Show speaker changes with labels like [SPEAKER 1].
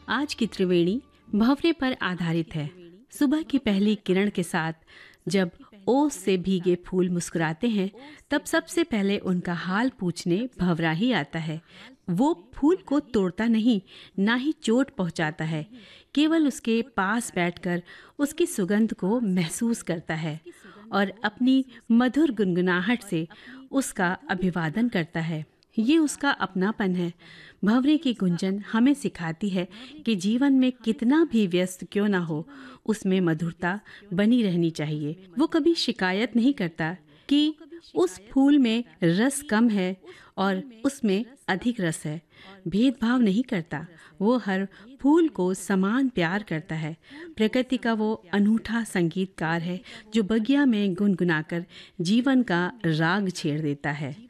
[SPEAKER 1] आज की त्रिवेणी भंवरे पर आधारित है। सुबह की पहली किरण के साथ जब ओस से भीगे फूल मुस्कुराते हैं, तब सबसे पहले उनका हाल पूछने भंवरा ही आता है। वो फूल को तोड़ता नहीं, ना ही चोट पहुंचाता है, केवल उसके पास बैठकर उसकी सुगंध को महसूस करता है और अपनी मधुर गुनगुनाहट से उसका अभिवादन करता है। ये उसका अपनापन है। भंवरे की गुंजन हमें सिखाती है कि जीवन में कितना भी व्यस्त क्यों ना हो, उसमें मधुरता बनी रहनी चाहिए। वो कभी शिकायत नहीं करता कि उस फूल में रस कम है और उसमें अधिक रस है। भेदभाव नहीं करता। वो हर फूल को समान प्यार करता है। प्रकृति का वो अनूठा संगीतकार है जो बगिया में गुनगुनाकर जीवन का राग छेड़ देता है।